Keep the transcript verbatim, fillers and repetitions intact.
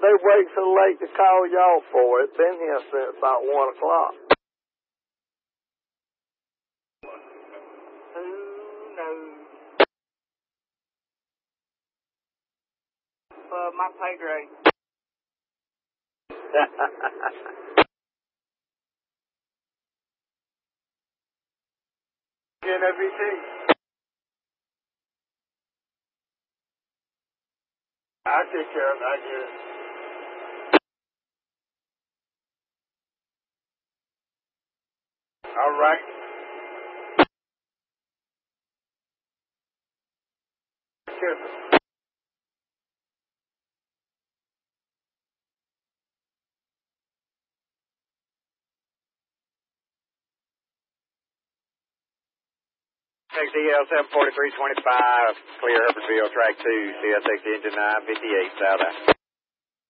they wait so late to call y'all for it? Been here since about one o'clock. Who knows? Uh, my pay grade. N O V T. I take care of it. I get it. All right. Careful. X D L seven forty-three twenty-five, clear Herbertville, track two, C S X engine nine fifty-eight, south out.